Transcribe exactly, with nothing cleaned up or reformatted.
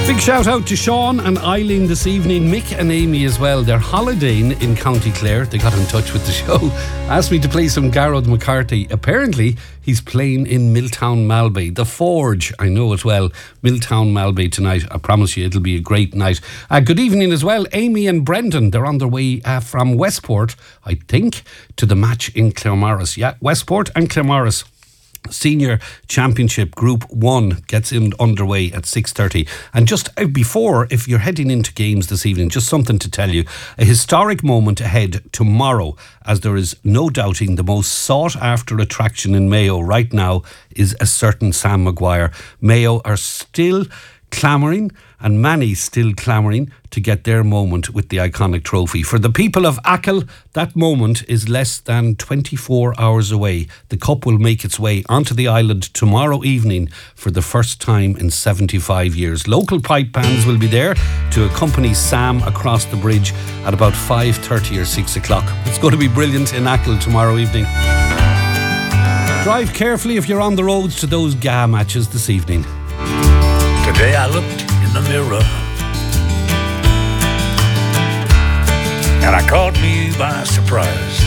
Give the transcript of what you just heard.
Big shout out to Sean and Eileen this evening, Mick and Amy as well. They're holidaying in County Clare. They got in touch with the show, asked me to play some Garrod McCarthy. Apparently he's playing in Milltown Malbay, the Forge. I know it well, Milltown Malbay tonight. I promise you it'll be a great night. Uh, good evening as well, Amy and Brendan. They're on their way uh, from Westport, I think, to the match in Claremorris. Yeah, Westport and Claremorris. Senior Championship Group one gets in underway at six thirty. And just before, if you're heading into games this evening, just something to tell you. A historic moment ahead tomorrow, as there is no doubting the most sought after attraction in Mayo right now is a certain Sam Maguire. Mayo are still clamouring, and many still clamouring to get their moment with the iconic trophy. For the people of Achill, that moment is less than twenty-four hours away. The cup will make its way onto the island tomorrow evening for the first time in seventy-five years. Local pipe bands will be there to accompany Sam across the bridge at about five thirty or six o'clock. It's going to be brilliant in Achill tomorrow evening. Drive carefully if you're on the roads to those G A matches this evening. Today I looked in the mirror and I caught me by surprise.